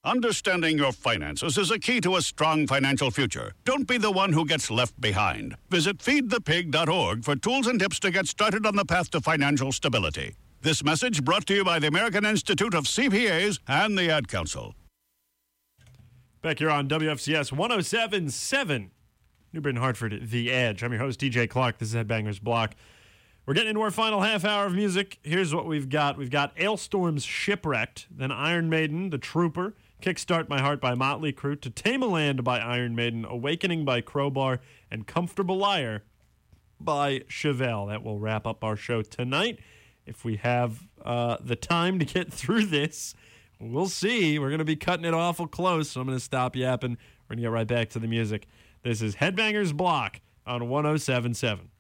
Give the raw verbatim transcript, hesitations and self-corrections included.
Understanding your finances is a key to a strong financial future. Don't be the one who gets left behind. Visit feed the pig dot org for tools and tips to get started on the path to financial stability. This message brought to you by the American Institute of C P As and the Ad Council. Back here on W F C S one oh seven point seven, New Britain, Hartford, The Edge. I'm your host, D J Clark. This is Headbangers Block. We're getting into our final half hour of music. Here's what we've got. We've got Ailstorm's Shipwrecked, then Iron Maiden, The Trooper, Kickstart My Heart by Motley Crue, To Tame a Land by Iron Maiden, Awakening by Crowbar, and Comfortable Liar by Chevelle. That will wrap up our show tonight. If we have uh, the time to get through this, we'll see. We're going to be cutting it awful close, so I'm going to stop yapping. We're going to get right back to the music. This is Headbangers Block on one oh seven point seven.